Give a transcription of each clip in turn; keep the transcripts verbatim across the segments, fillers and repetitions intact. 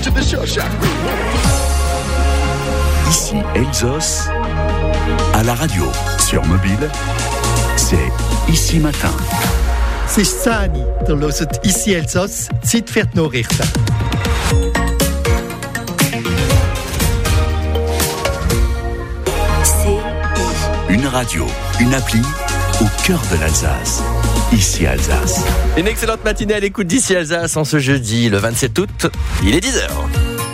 Ici Elsos, à la radio, sur mobile, c'est Ici Matin. Es ist zehn Uhr, ihr hört «Ici Elsass», Zeit für die Nachrichten. Une radio, une appli, au cœur de l'Alsace. Ici Alsace. Une excellente matinée à l'écoute d'Ici Alsace en ce jeudi, le vingt-sept août, il est dix heures.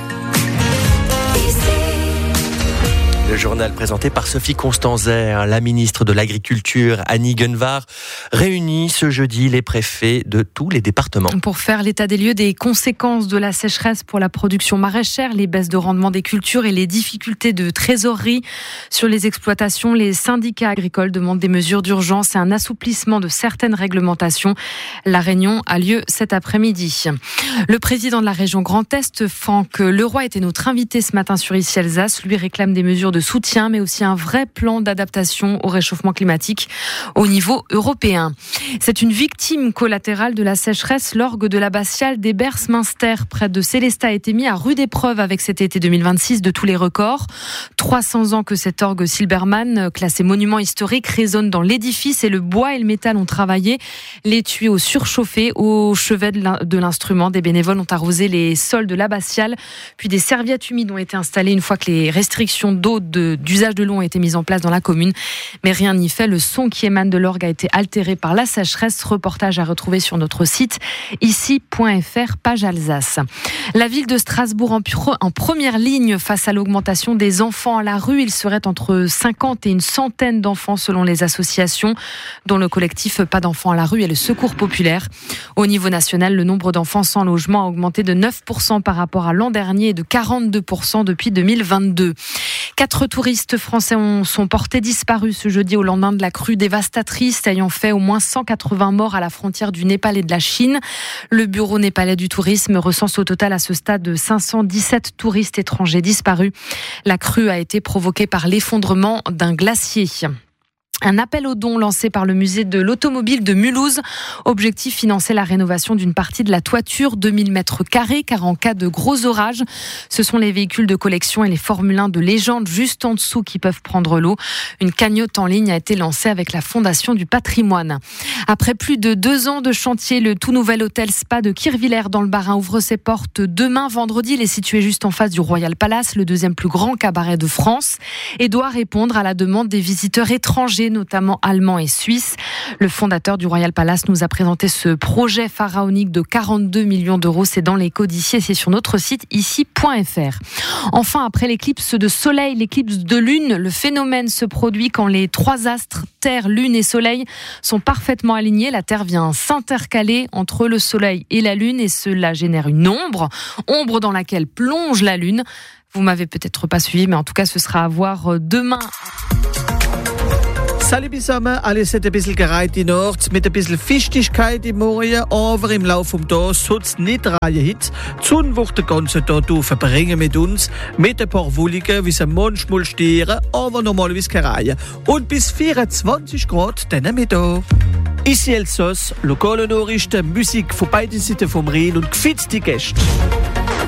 Le journal présenté par Sophie Constanzer, la ministre de l'Agriculture, Annie Genevard, réunit ce jeudi les préfets de tous les départements. Pour faire l'état des lieux des conséquences de la sécheresse pour la production maraîchère, les baisses de rendement des cultures et les difficultés de trésorerie sur les exploitations, les syndicats agricoles demandent des mesures d'urgence et un assouplissement de certaines réglementations. La réunion a lieu cet après-midi. Le président de la région Grand Est, Franck Leroy, était notre invité ce matin sur Ici Alsace. Lui réclame des mesures de soutien, mais aussi un vrai plan d'adaptation au réchauffement climatique au niveau européen. C'est une victime collatérale de la sécheresse. L'orgue de l'abbatiale d'Ebers-Münster, près de Sélestat, a été mis à rude épreuve avec cet été deux mille vingt-six de tous les records. trois cents ans que cet orgue Silbermann, classé monument historique, résonne dans l'édifice et le bois et le métal ont travaillé. Les tuyaux surchauffés au chevet de l'instrument. Des bénévoles ont arrosé les sols de l'abbatiale, puis des serviettes humides ont été installées une fois que les restrictions d'eau De, d'usage de l'eau ont été mises en place dans la commune. Mais rien n'y fait, le son qui émane de l'orgue a été altéré par la sécheresse. Reportage à retrouver sur notre site ici point f r, page Alsace. La ville de Strasbourg en, pro, en première ligne face à l'augmentation des enfants à la rue. Il serait entre cinquante et une centaine d'enfants selon les associations, dont le collectif Pas d'enfants à la rue et le Secours populaire. Au niveau national, le nombre d'enfants sans logement a augmenté de neuf pour cent par rapport à l'an dernier et de quarante-deux pour cent depuis deux mille vingt-deux. Quatre touristes français ont, sont portés disparus ce jeudi au lendemain de la crue dévastatrice ayant fait au moins cent quatre-vingts morts à la frontière du Népal et de la Chine. Le bureau népalais du tourisme recense au total à ce stade cinq cent dix-sept touristes étrangers disparus. La crue a été provoquée par l'effondrement d'un glacier. Un appel aux dons lancé par le musée de l'automobile de Mulhouse. Objectif, financer la rénovation d'une partie de la toiture, deux mille mètres carrés, car en cas de gros orages, ce sont les véhicules de collection et les Formule un de légende juste en dessous qui peuvent prendre l'eau. Une cagnotte en ligne a été lancée avec la Fondation du patrimoine. Après plus de deux ans de chantier, le tout nouvel hôtel Spa de Kirchwiller dans le Bas-Rhin ouvre ses portes demain vendredi. Il est situé juste en face du Royal Palace, le deuxième plus grand cabaret de France, et doit répondre à la demande des visiteurs étrangers, notamment allemands et suisses. Le fondateur du Royal Palace nous a présenté ce projet pharaonique de quarante-deux millions d'euros. C'est dans les codiciers, c'est sur notre site ici point f r. Enfin, après l'éclipse de soleil, l'éclipse de lune, le phénomène se produit quand les trois astres, Terre, Lune et Soleil, sont parfaitement alignés. La Terre vient s'intercaler entre le Soleil et la Lune et cela génère une ombre, ombre dans laquelle plonge la Lune. Vous m'avez peut-être pas suivi, mais en tout cas, ce sera à voir demain. Salut zusammen, alles hat ein bisschen gereiht in Ort, mit ein bisschen Fichtigkeit im Morgen, aber im Laufe des Tages soll es nicht reihen Hitze. Die Sonne wird den ganzen Tag verbringen mit uns, mit ein paar Wolligen, wie sie manchmal stieren, aber normalerweise keine Reihe. Und bis vierundzwanzig Grad dann mit da. Ici Elsass, lokale Nachrichten, Musik von beiden Seiten vom Rhein und gefitzte Gäste.